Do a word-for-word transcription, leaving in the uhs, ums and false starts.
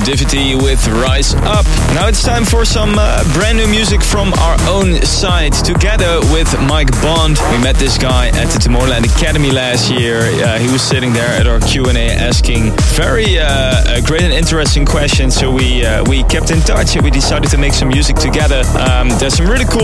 Divity with Rise Up. Now it's time for some uh, brand new music from our own side. Together with Mike Bond, we met this guy at the Tomorrowland Academy last year. Uh, he was sitting there at our Q and A asking very uh, great and interesting questions. So we uh, we kept in touch and we decided to make some music together. Um, there's some really cool